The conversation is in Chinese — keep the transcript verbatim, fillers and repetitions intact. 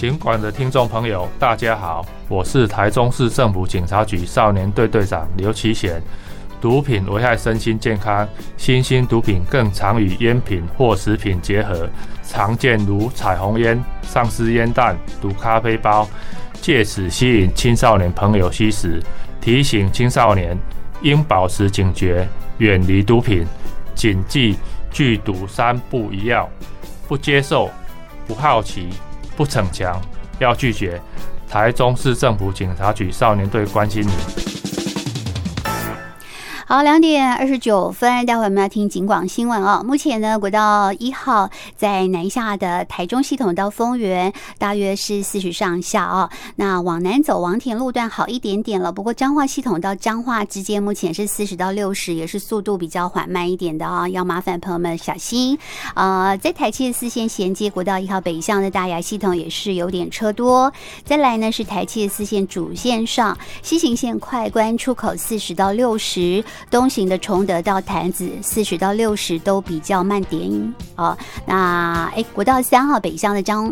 警广的听众朋友，大家好，我是台中市政府警察局少年队队长刘其贤。毒品危害身心健康，新兴毒品更常与烟品或食品结合，常见如彩虹烟、丧尸烟弹、毒咖啡包，借此吸引青少年朋友吸食。提醒青少年应保持警觉，远离毒品，谨记拒毒三不一要：不接受、不好奇、不逞强，要拒绝。台中市政府警察局少年队关心你。 好，两点二十九分，待会我们要听警广新闻哦。目前呢，国道一号在南下的台中系统到丰原，大约是四十上下哦。那往南走，王田路段好一点点了，不过彰化系统到彰化之间，目前是四十到六十，也是速度比较缓慢一点的哦，要麻烦朋友们小心。呃，在台七四线衔接国道一号北向的大雅系统也是有点车多。再来呢是台七四线主线上，西行线快关出口四十到六十。东行的崇德到潭子四十到六十都比较慢点哦。那哎，国道三号北向的彰